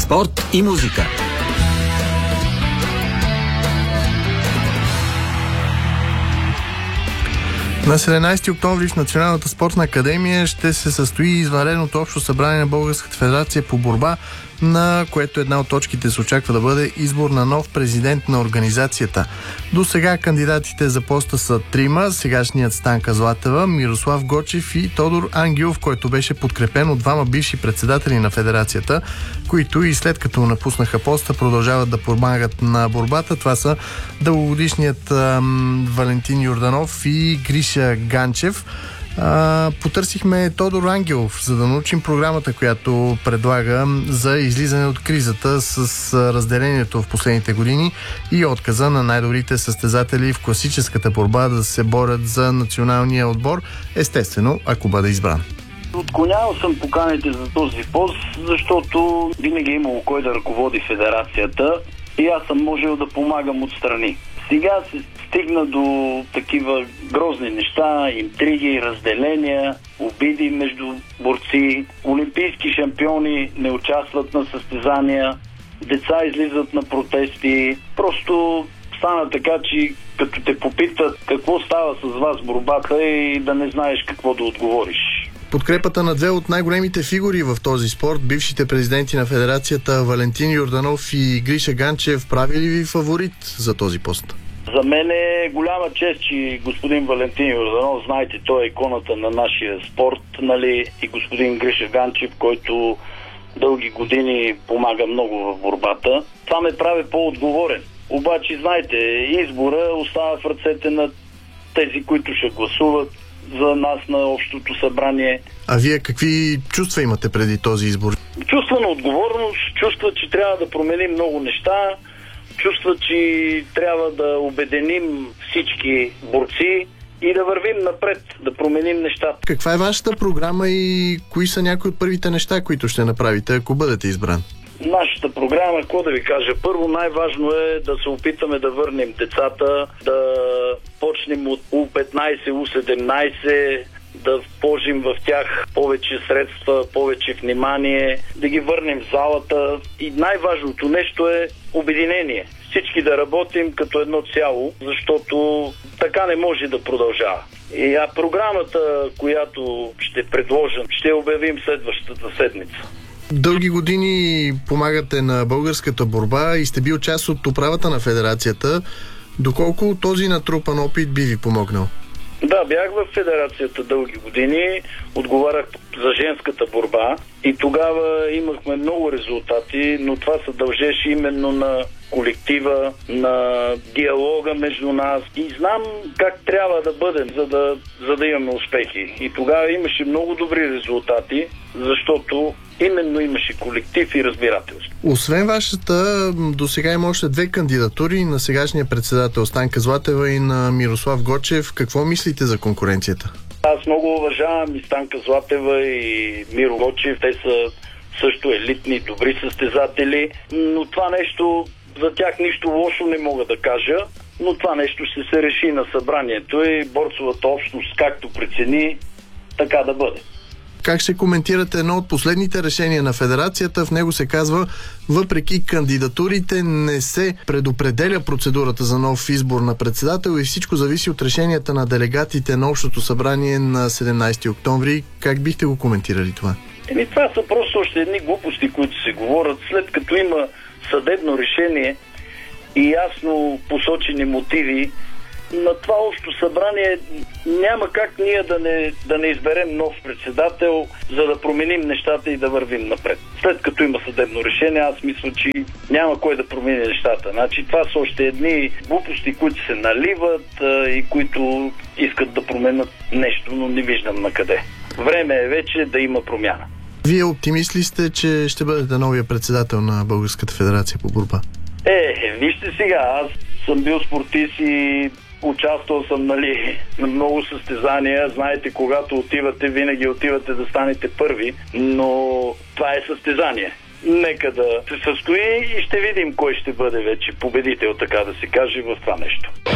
спорт и музика. На 17 октомври в Националната спортна академия ще се състои извънредното общо събрание на Българската федерация по борба, на което една от точките се очаква да бъде избор на нов президент на организацията. До сега кандидатите за поста са трима: сегашният Станка Златева, Мирослав Гочев и Тодор Ангелов, който беше подкрепен от двама бивши председатели на федерацията, които и след като напуснаха поста продължават да помагат на борбата. Това са дългогодишният Валентин Йорданов и Гриша Ганчев. Потърсихме Тодор Ангелов, за да научим програмата, която предлага за излизане от кризата с разделението в последните години и отказа на най-добрите състезатели в класическата борба да се борят за националния отбор, естествено, ако бъде избран. Отклонявал съм поканите за този пост, защото винаги е имало кой да ръководи федерацията и аз съм можел да помагам отстрани. Сега се стигна до такива грозни неща, интриги, разделения, обиди между борци, олимпийски шампиони не участват на състезания, деца излизат на протести. Просто стана така, че като те попитат какво става с вас борбата и да не знаеш какво да отговориш. Подкрепата на две от най-големите фигури в този спорт, бившите президенти на федерацията Валентин Йорданов и Гриша Ганчев, прави ли ви фаворит за този пост? За мен е голяма чест, че господин Валентин Йорданов, знаете, той е иконата на нашия спорт, нали, и господин Гриша Ганчев, който дълги години помага много в борбата. Това ме прави по-отговорен. Обаче, знаете, избора остава в ръцете на тези, които ще гласуват за нас на общото събрание. А вие какви чувства имате преди този избор? Чувства на отговорност, чувства, че трябва да променим много неща, чувства, че трябва да обединим всички борци и да вървим напред, да променим нещата. Каква е вашата програма и кои са някои от първите неща, които ще направите, ако бъдете избран? Нашата програма, какво да ви кажа, първо най-важно е да се опитаме да върнем децата, да почнем от U15, U17, да вложим в тях повече средства, повече внимание, да ги върнем в залата и най-важното нещо е обединение. Всички да работим като едно цяло, защото така не може да продължава. И програмата, която ще предложим, ще обявим следващата седмица. Дълги години помагате на българската борба и сте бил част от управата на федерацията. Доколко този натрупан опит би ви помогнал? Да, бях в федерацията дълги години, отговарях за женската борба и тогава имахме много резултати, но това се дължеше именно на колектива, на диалога между нас и знам как трябва да бъдем, за да имаме успехи. И тогава имаше много добри резултати, защото именно имаше колектив и разбирателство. Освен вашата, до сега има още две кандидатури, на сегашния председател Станка Златева и на Мирослав Гочев. Какво мислите за конкуренцията? Аз много уважавам и Станка Златева и Миро Гочев. Те са също елитни, добри състезатели, но това нещо, за тях нищо лошо не мога да кажа, но това нещо ще се реши на събранието и борцовата общност, както прецени, така да бъде. Как ще коментирате едно от последните решения на федерацията? В него се казва, въпреки кандидатурите не се предопределя процедурата за нов избор на председател и всичко зависи от решенията на делегатите на общото събрание на 17 октомври. Как бихте го коментирали това? Това са просто още едни глупости, които се говорят, след като има съдебно решение и ясно посочени мотиви. На това общо събрание няма как ние да не изберем нов председател, за да променим нещата и да вървим напред. След като има съдебно решение, аз мисля, че няма кой да промени нещата. Значи това са още едни глупости, които се наливат и които искат да променят нещо, но не виждам на къде. Време е вече да има промяна. Вие оптимист ли сте, че ще бъдете новия председател на Българската федерация по борба? Вижте сега, аз съм бил спортист и участвал съм, на много състезания. Знаете, когато отивате, винаги отивате да станете първи, но това е състезание. Нека да се състои и ще видим кой ще бъде вече победител, така да се каже, в това нещо.